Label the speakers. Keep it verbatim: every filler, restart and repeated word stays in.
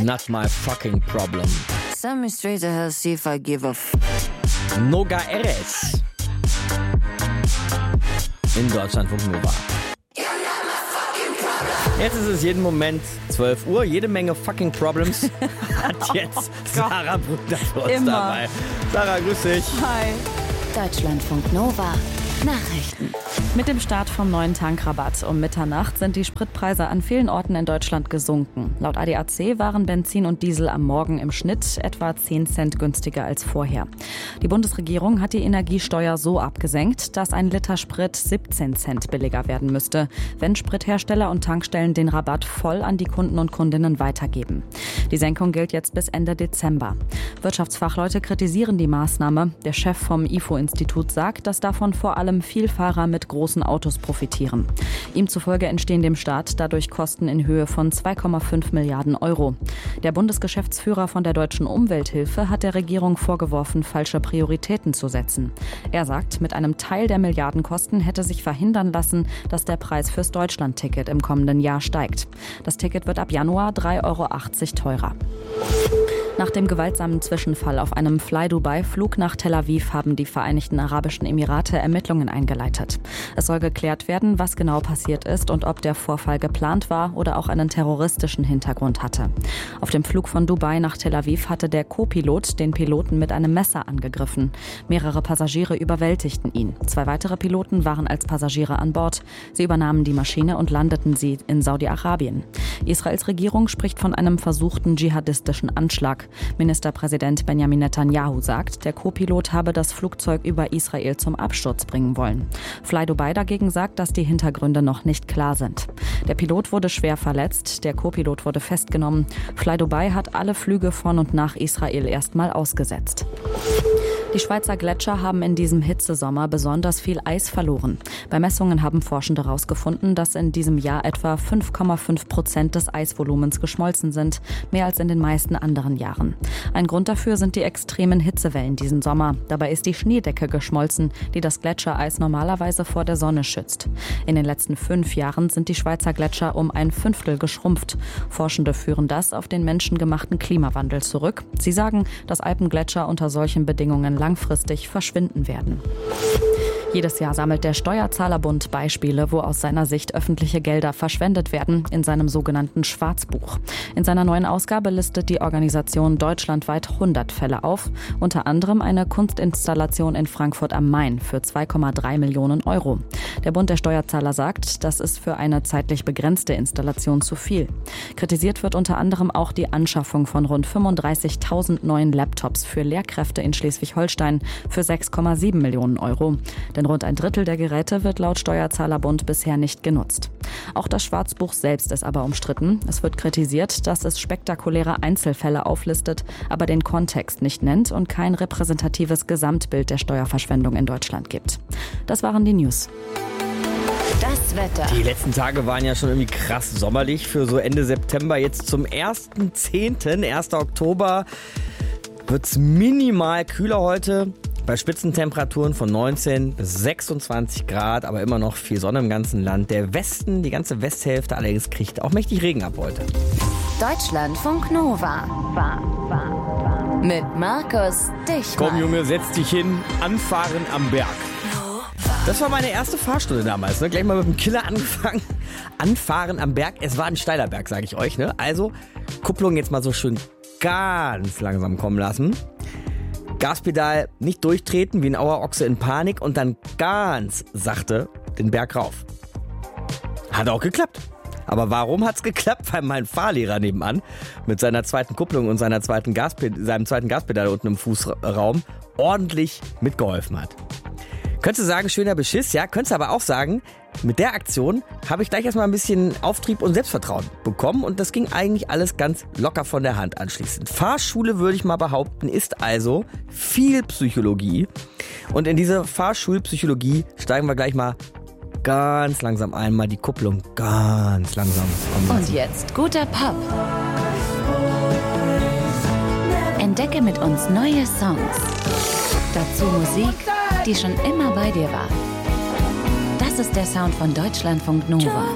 Speaker 1: Not my fucking problem.
Speaker 2: Send me straight to hell, see if I give a f***.
Speaker 1: Noga Eres. In Deutschlandfunk Nova. Jetzt ist es jeden Moment zwölf Uhr. Jede Menge fucking Problems hat jetzt Sarah Brückner für uns
Speaker 3: Immer.
Speaker 1: dabei. Sarah, grüß dich.
Speaker 3: Hi.
Speaker 4: Deutschlandfunk Nova. Nachrichten.
Speaker 3: Mit dem Start vom neuen Tankrabatt um Mitternacht sind die Spritpreise an vielen Orten in Deutschland gesunken. Laut A D A C waren Benzin und Diesel am Morgen im Schnitt etwa zehn Cent günstiger als vorher. Die Bundesregierung hat die Energiesteuer so abgesenkt, dass ein Liter Sprit siebzehn Cent billiger werden müsste, wenn Sprithersteller und Tankstellen den Rabatt voll an die Kunden und Kundinnen weitergeben. Die Senkung gilt jetzt bis Ende Dezember. Wirtschaftsfachleute kritisieren die Maßnahme. Der Chef vom I F O-Institut sagt, dass davon vor allem Vielfahrer mit großen Autos profitieren. Ihm zufolge entstehen dem Staat dadurch Kosten in Höhe von zwei Komma fünf Milliarden Euro. Der Bundesgeschäftsführer von der Deutschen Umwelthilfe hat der Regierung vorgeworfen, falsche Prioritäten zu setzen. Er sagt, mit einem Teil der Milliardenkosten hätte sich verhindern lassen, dass der Preis fürs Deutschland-Ticket im kommenden Jahr steigt. Das Ticket wird ab Januar drei Euro achtzig teurer. Nach dem gewaltsamen Zwischenfall auf einem Fly-Dubai-Flug nach Tel Aviv haben die Vereinigten Arabischen Emirate Ermittlungen eingeleitet. Es soll geklärt werden, was genau passiert ist und ob der Vorfall geplant war oder auch einen terroristischen Hintergrund hatte. Auf dem Flug von Dubai nach Tel Aviv hatte der Co-Pilot den Piloten mit einem Messer angegriffen. Mehrere Passagiere überwältigten ihn. Zwei weitere Piloten waren als Passagiere an Bord. Sie übernahmen die Maschine und landeten sie in Saudi-Arabien. Israels Regierung spricht von einem versuchten dschihadistischen Anschlag. Ministerpräsident Benjamin Netanyahu sagt, der Co-Pilot habe das Flugzeug über Israel zum Absturz bringen wollen. Fly Dubai dagegen sagt, dass die Hintergründe noch nicht klar sind. Der Pilot wurde schwer verletzt, der Co-Pilot wurde festgenommen. Fly Dubai hat alle Flüge von und nach Israel erstmal ausgesetzt. Die Schweizer Gletscher haben in diesem Hitzesommer besonders viel Eis verloren. Bei Messungen haben Forschende herausgefunden, dass in diesem Jahr etwa fünf Komma fünf Prozent des Eisvolumens geschmolzen sind, mehr als in den meisten anderen Jahren. Ein Grund dafür sind die extremen Hitzewellen diesen Sommer. Dabei ist die Schneedecke geschmolzen, die das Gletschereis normalerweise vor der Sonne schützt. In den letzten fünf Jahren sind die Schweizer Gletscher um ein Fünftel geschrumpft. Forschende führen das auf den menschengemachten Klimawandel zurück. Sie sagen, dass Alpengletscher unter solchen Bedingungen langfristig verschwinden werden. Jedes Jahr sammelt der Steuerzahlerbund Beispiele, wo aus seiner Sicht öffentliche Gelder verschwendet werden, in seinem sogenannten Schwarzbuch. In seiner neuen Ausgabe listet die Organisation deutschlandweit hundert Fälle auf, unter anderem eine Kunstinstallation in Frankfurt am Main für zwei Komma drei Millionen Euro. Der Bund der Steuerzahler sagt, das ist für eine zeitlich begrenzte Installation zu viel. Kritisiert wird unter anderem auch die Anschaffung von rund fünfunddreißigtausend neuen Laptops für Lehrkräfte in Schleswig-Holstein für sechs Komma sieben Millionen Euro. Denn rund ein Drittel der Geräte wird laut Steuerzahlerbund bisher nicht genutzt. Auch das Schwarzbuch selbst ist aber umstritten. Es wird kritisiert, dass es spektakuläre Einzelfälle auflistet, aber den Kontext nicht nennt und kein repräsentatives Gesamtbild der Steuerverschwendung in Deutschland gibt. Das waren die News.
Speaker 4: Das Wetter.
Speaker 1: Die letzten Tage waren ja schon irgendwie krass sommerlich für so Ende September. Jetzt zum ersten zehnten, ersten Oktober, wird es minimal kühler heute. Bei Spitzentemperaturen von neunzehn bis sechsundzwanzig Grad, aber immer noch viel Sonne im ganzen Land. Der Westen, die ganze Westhälfte allerdings kriegt auch mächtig Regen ab heute.
Speaker 4: Deutschlandfunk Nova. Mit Markus Dichmann.
Speaker 1: Komm Junge, setz dich hin, anfahren am Berg. Das war meine erste Fahrstunde damals, ne? Gleich mal mit dem Killer angefangen. Anfahren am Berg. Es war ein steiler Berg, sage ich euch. Ne? Also Kupplung jetzt mal so schön ganz langsam kommen lassen. Gaspedal nicht durchtreten wie ein Auerochse in Panik und dann ganz sachte den Berg rauf. Hat auch geklappt. Aber warum hat's geklappt? Weil mein Fahrlehrer nebenan mit seiner zweiten Kupplung und seiner zweiten Gaspedal, seinem zweiten Gaspedal unten im Fußraum ordentlich mitgeholfen hat. Könntest du sagen, schöner Beschiss, ja? Könntest aber auch sagen, mit der Aktion habe ich gleich erstmal ein bisschen Auftrieb und Selbstvertrauen bekommen und das ging eigentlich alles ganz locker von der Hand anschließend. Fahrschule, würde ich mal behaupten, ist also viel Psychologie und in diese Fahrschulpsychologie steigen wir gleich mal ganz langsam ein, mal die Kupplung ganz langsam.
Speaker 4: Und jetzt guter Pop. Entdecke mit uns neue Songs. Dazu Musik, die schon immer bei dir war. Das ist der Sound von Deutschlandfunk Nova.